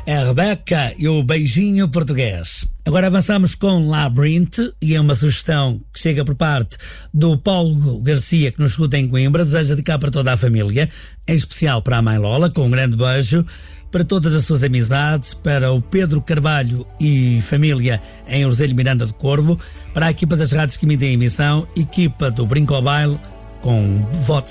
a Rebeca e o beijinho português. Agora avançamos com Labyrinth e é uma sugestão que chega por parte do Paulo Garcia, que nos escuta em Coimbra, deseja dedicar para toda a família, em especial para a mãe Lola, com um grande beijo, para todas as suas amizades, para o Pedro Carvalho e família em Roselho Miranda de Corvo, para a equipa das rádios que emitem a emissão, equipa do Brinco ao Baile, com votos